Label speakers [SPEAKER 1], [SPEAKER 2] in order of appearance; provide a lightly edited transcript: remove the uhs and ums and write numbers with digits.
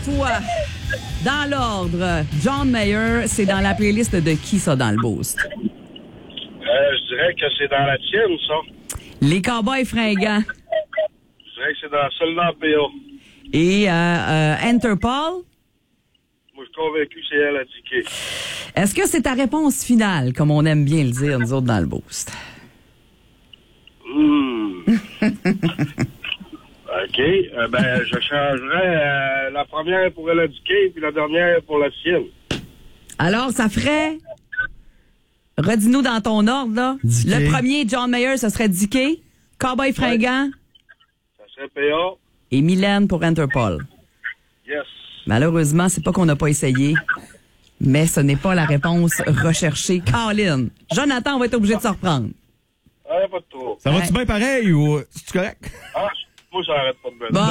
[SPEAKER 1] toi, dans l'ordre, John Mayer, c'est dans la playlist de qui, ça, dans le Boost?
[SPEAKER 2] Je dirais que c'est dans la tienne, ça.
[SPEAKER 1] Les Cowboys fringants.
[SPEAKER 2] Je dirais que c'est dans Soldat PA.
[SPEAKER 1] Et Interpol?
[SPEAKER 2] Moi, je suis convaincu que c'est elle à Dicky.
[SPEAKER 1] Est-ce que c'est ta réponse finale, comme on aime bien le dire, nous autres, dans le Boost?
[SPEAKER 2] OK. Je changerais la première pour elle Dicky puis la dernière pour la sienne.
[SPEAKER 1] Alors, ça ferait... Redis-nous dans ton ordre, là.
[SPEAKER 3] Dicky.
[SPEAKER 1] Le premier, John Mayer, ce serait Dicky. Cowboy fringant.
[SPEAKER 2] Ça serait PA.
[SPEAKER 1] Et Mylène pour Interpol.
[SPEAKER 2] Yes.
[SPEAKER 1] Malheureusement, c'est pas qu'on n'a pas essayé, mais ce n'est pas la réponse recherchée. Colin, Jonathan, on va être obligé de se reprendre.
[SPEAKER 2] Ah, pas de trop.
[SPEAKER 3] Ça va-tu bien pareil ou c'est correct?
[SPEAKER 2] Ah, moi, j'arrête pas de me
[SPEAKER 1] Bon.